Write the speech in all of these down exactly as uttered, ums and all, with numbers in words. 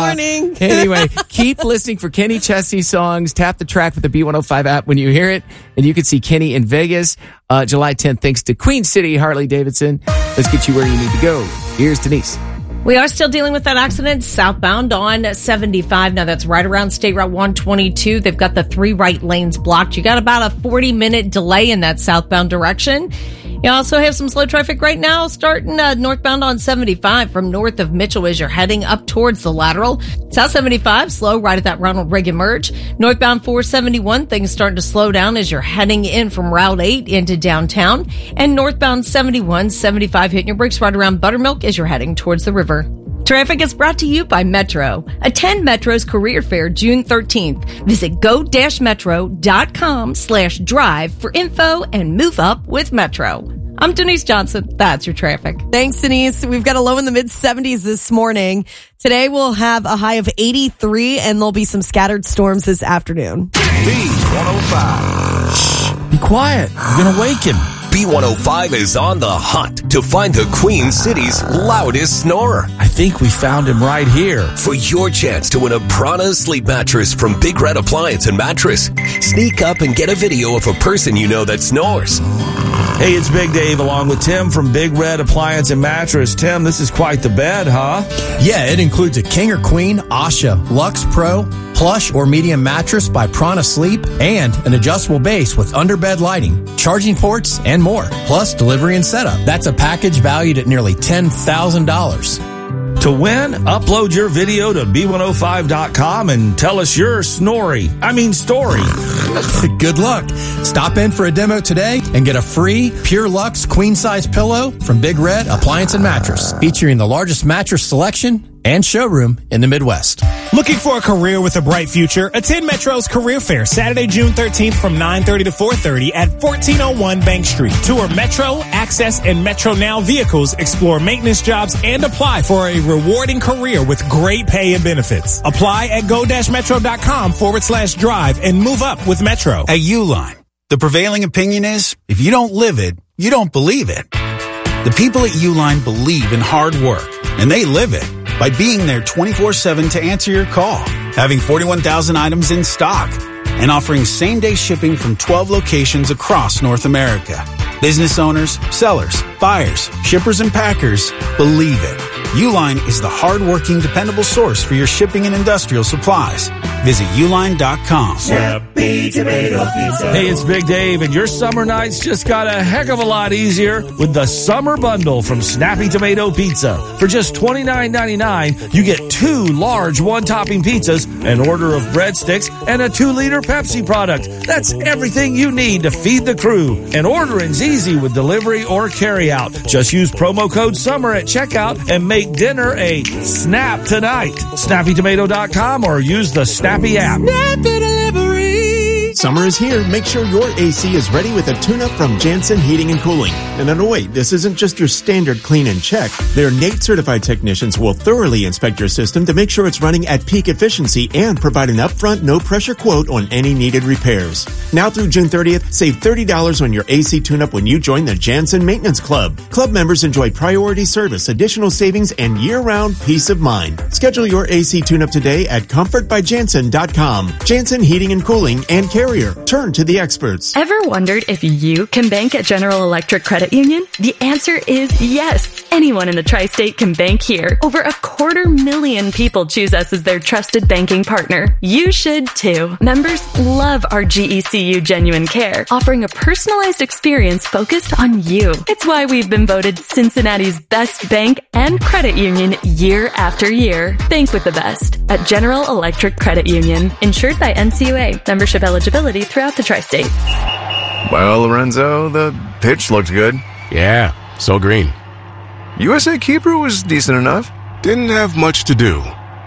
morning. Anyway, keep listening for Kenny Chesney songs. Tap the track with the B one oh five app when you hear it. And you can see Kenny in Vegas uh, July tenth thanks to Queen City Harley-Davidson. Let's get you where you need to go. Here's Denise. We are still dealing with that accident southbound on seventy-five. Now that's right around State Route one twenty-two. They've got the three right lanes blocked. You got about a forty minute delay in that southbound direction. You also have some slow traffic right now starting uh, northbound on seventy-five from north of Mitchell as you're heading up towards the lateral. South seventy-five slow right at that Ronald Reagan merge. Northbound four seventy-one things starting to slow down as you're heading in from Route eight into downtown. And northbound seventy-one, seventy-five hitting your brakes right around Buttermilk as you're heading towards the river. Traffic is brought to you by Metro. Attend Metro's career fair June thirteenth. Visit go-metro.com slash drive for info and move up with Metro. I'm Denise Johnson. That's your traffic. Thanks, Denise. We've got a low in the mid seventies this morning. Today we'll have a high of eighty-three and there'll be some scattered storms this afternoon. B one oh five. Shh, be quiet. You're going to wake him. B one oh five is on the hunt to find the Queen City's loudest snorer. I think we found him right here. For your chance to win a Prana sleep mattress from Big Red Appliance and Mattress, sneak up and get a video of a person you know that snores. Hey, it's Big Dave along with Tim from Big Red Appliance and Mattress. Tim, this is quite the bed, huh? Yeah, it includes a King or Queen, Asha, Lux Pro, plush or medium mattress by Prana Sleep, and an adjustable base with underbed lighting, charging ports, and more, plus delivery and setup. That's a package valued at nearly ten thousand dollars. To win, upload your video to B one oh five dot com and tell us your snory. I mean story. Good luck. Stop in for a demo today and get a free Pure Luxe queen size pillow from Big Red Appliance and Mattress, featuring the largest mattress selection and showroom in the Midwest. Looking for a career with a bright future? Attend Metro's Career Fair Saturday, June thirteenth from nine thirty to four thirty at fourteen oh one Bank Street. Tour Metro, Access, and Metro Now vehicles, explore maintenance jobs, and apply for a rewarding career with great pay and benefits. Apply at go-metro.com forward slash drive and move up with Metro. At Uline, the prevailing opinion is, if you don't live it, you don't believe it. The people at Uline believe in hard work, and they live it by being there twenty-four seven to answer your call, having forty-one thousand items in stock, and offering same-day shipping from twelve locations across North America. Business owners, sellers, buyers, shippers, and packers believe it. Uline is the hard-working, dependable source for your shipping and industrial supplies. Visit uline dot com. Snappy Tomato Pizza. Hey, it's Big Dave, and your summer nights just got a heck of a lot easier with the Summer Bundle from Snappy Tomato Pizza. For just twenty-nine ninety-nine, you get two large one-topping pizzas, an order of breadsticks, and a two-liter Pepsi product. That's everything you need to feed the crew. And ordering's easy with delivery or carryout. Just use promo code SUMMER at checkout and make dinner a snap tonight. snappy tomato dot com or use the Snappy app. Snappy Delivery. Summer is here. Make sure your A C is ready with a tune-up from Jansen Heating and Cooling. And no, wait, this isn't just your standard clean and check. Their N A T E certified technicians will thoroughly inspect your system to make sure it's running at peak efficiency and provide an upfront, no-pressure quote on any needed repairs. Now through June thirtieth, save thirty dollars on your A C tune-up when you join the Jansen Maintenance Club. Club members enjoy priority service, additional savings, and year-round peace of mind. Schedule your A C tune-up today at comfort by jansen dot com. Jansen Heating and Cooling and Carrier. Turn to the experts. Ever wondered if you can bank at General Electric Credit Union? The answer is yes. Anyone in the tri-state can bank here. Over a quarter million people choose us as their trusted banking partner. You should too. Members love our G E C U Genuine Care, offering a personalized experience focused on you. It's why we've been voted Cincinnati's best bank and credit union year after year. Bank with the best at General Electric Credit Union. Insured by N C U A. Membership eligibility throughout the tri-state. Well, Lorenzo, the pitch looked good. Yeah, so green. U S A Keeper was decent enough. Didn't have much to do.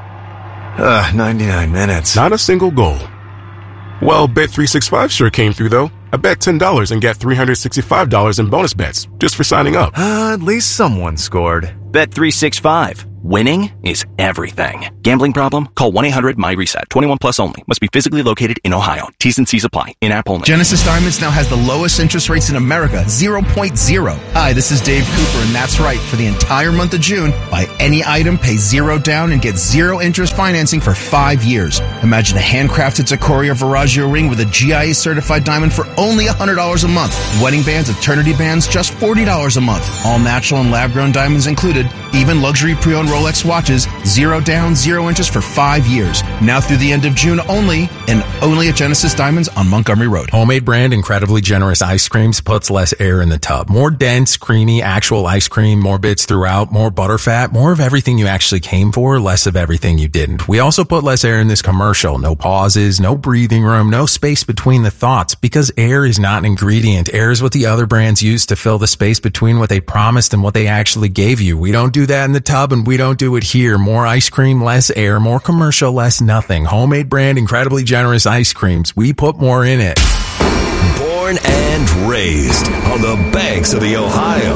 Uh, ninety-nine minutes. Not a single goal. Well, Bet three sixty-five sure came through, though. I bet ten dollars and get three hundred sixty-five dollars in bonus bets just for signing up. Uh, at least someone scored. Bet three sixty-five. Winning is everything. Gambling problem? Call one eight hundred M Y RESET. twenty-one plus only. Must be physically located in Ohio. T's and C's apply. In-app only. Genesis Diamonds now has the lowest interest rates in America. zero point zero. Hi, this is Dave Cooper, and that's right. For the entire month of June, buy any item, pay zero down, and get zero interest financing for five years. Imagine a handcrafted Zicoria Veragio ring with a G I A certified diamond for only one hundred dollars a month. Wedding bands, eternity bands, just forty dollars a month. All natural and lab-grown diamonds included. Even luxury pre-owned Rolex watches, zero down, zero interest for five years. Now through the end of June only, and only at Genesis Diamonds on Montgomery Road. Homemade brand incredibly generous ice creams puts less air in the tub. More dense, creamy, actual ice cream, more bits throughout, more butterfat, more of everything you actually came for, less of everything you didn't. We also put less air in this commercial. No pauses, no breathing room, no space between the thoughts, because air is not an ingredient. Air is what the other brands use to fill the space between what they promised and what they actually gave you. We don't do that in the tub, and we don't do it here. More ice cream, less air, more commercial, less nothing. Homemade brand, incredibly generous ice creams. We put more in it. Born and raised on the banks of the Ohio.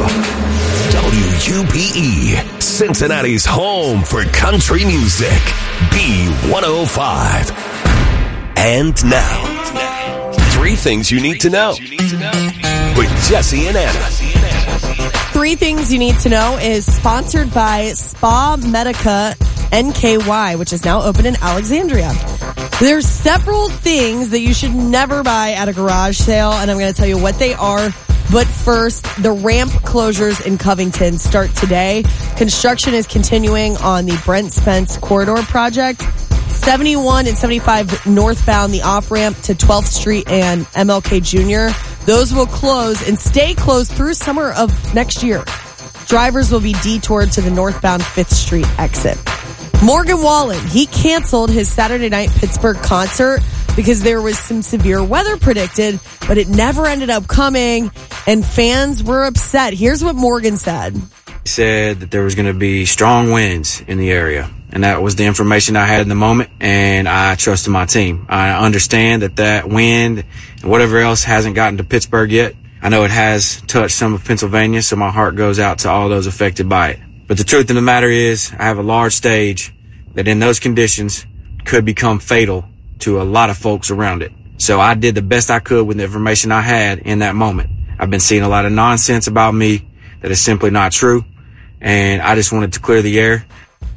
W U B E, Cincinnati's home for country music. B one oh five. And now, three things you need to know with Jesse and Anna. Three things you need to know is sponsored by Spa Medica N K Y, which is now open in Alexandria. There's several things that you should never buy at a garage sale, and I'm going to tell you what they are. But first, the ramp closures in Covington start today. Construction is continuing on the Brent Spence Corridor project. seventy-one and seventy-five northbound, the off-ramp to twelfth Street and M L K Junior Those will close and stay closed through summer of next year. Drivers will be detoured to the northbound fifth Street exit. Morgan Wallen, he canceled his Saturday night Pittsburgh concert because there was some severe weather predicted, but it never ended up coming, and fans were upset. Here's what Morgan said. He said that there was going to be strong winds in the area, and that was the information I had in the moment, and I trusted my team. I understand that that wind and whatever else hasn't gotten to Pittsburgh yet. I know it has touched some of Pennsylvania, so my heart goes out to all those affected by it. But the truth of the matter is, I have a large stage that in those conditions could become fatal to a lot of folks around it. So I did the best I could with the information I had in that moment. I've been seeing a lot of nonsense about me that is simply not true, and I just wanted to clear the air.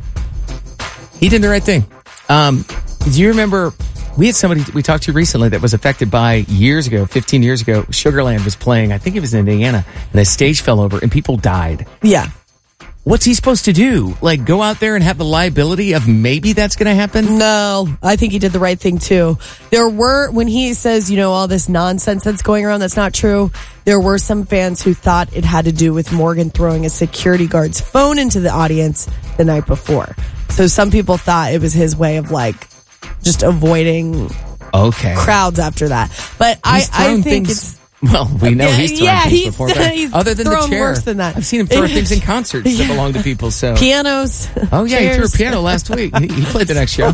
He did the right thing. Um, do you remember, we had somebody we talked to recently that was affected by years ago, fifteen years ago, Sugarland was playing, I think it was in Indiana, and a stage fell over and people died. Yeah. What's he supposed to do? Like, go out there and have the liability of maybe that's going to happen? No, I think he did the right thing too. There were, when he says, you know, all this nonsense that's going around, that's not true. There were some fans who thought it had to do with Morgan throwing a security guard's phone into the audience the night before. So some people thought it was his way of like just avoiding okay crowds after that. But I, I think things- it's... Well, we know he's thrown yeah, things he's, before. But he's other than the chair, worse than that. I've seen him throw things in concerts yeah. that belong to people. So pianos. Oh yeah, chairs. he threw a piano last week. He, he played the next show.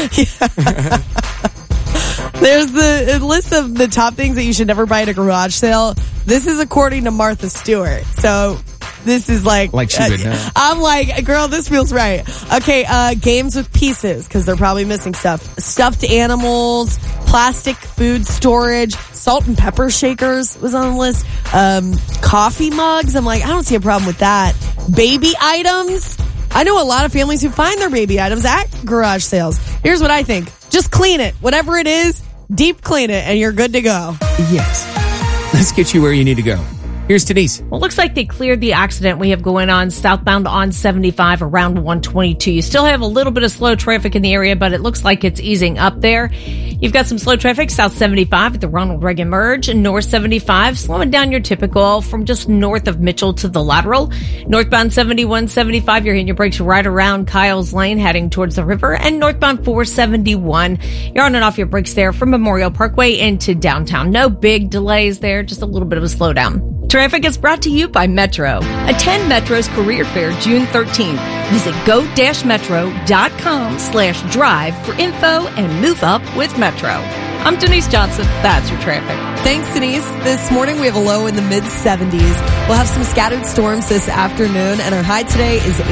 There's the list of the top things that you should never buy at a garage sale. This is according to Martha Stewart. So this is like, like she would know. Uh, I'm like, girl, this feels right. Okay, uh, games with pieces, because they're probably missing stuff. Stuffed animals, plastic food storage, salt and pepper shakers was on the list. Um, coffee mugs. I'm like, I don't see a problem with that. Baby items. I know a lot of families who find their baby items at garage sales. Here's what I think. Just clean it. Whatever it is, deep clean it, and you're good to go. Yes. Let's get you where you need to go. Here's Denise. Well, it looks like they cleared the accident we have going on southbound on seventy-five around one twenty-two. You still have a little bit of slow traffic in the area, but it looks like it's easing up there. You've got some slow traffic south seventy-five at the Ronald Reagan merge, and north seventy-five, slowing down your typical from just north of Mitchell to the lateral. Northbound seventy-one seventy-five, you're hitting your brakes right around Kyle's Lane heading towards the river, and northbound four seventy-one, you're on and off your brakes there from Memorial Parkway into downtown. No big delays there, just a little bit of a slowdown. Traffic is brought to you by Metro. Attend Metro's Career Fair June thirteenth. Visit go-metro.com slash drive for info and move up with Metro. I'm Denise Johnson. That's your traffic. Thanks, Denise. This morning we have a low in the mid seventies. We'll have some scattered storms this afternoon, and our high today is